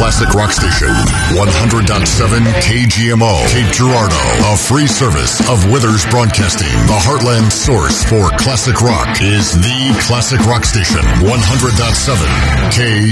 classic rock station. 100.7 KGMO, Cape Girardeau. A free service of Withers Broadcasting. The Heartland source for classic rock is the classic rock station. 100.7 KGMO.